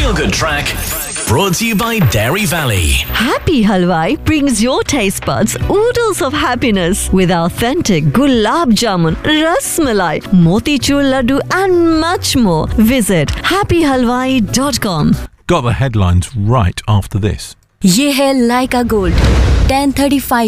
Feel Good Track, brought to you by Dairy Valley. Happy Halwai brings your taste buds oodles of happiness with authentic gulab jamun, ras malai, motichur laddu and much more. Visit happyhalwai.com. Got the headlines right after this. ये है लाइका gold 1035